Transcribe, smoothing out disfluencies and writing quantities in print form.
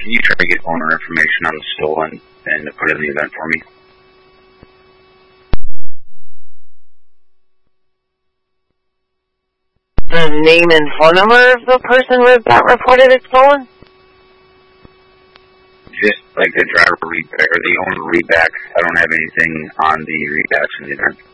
Can you try to get owner information on the stolen and put it in the event for me? The name and phone number of the person that reported it stolen? Just like the driver readback or the owner readback. I don't have anything on the readbacks in the event.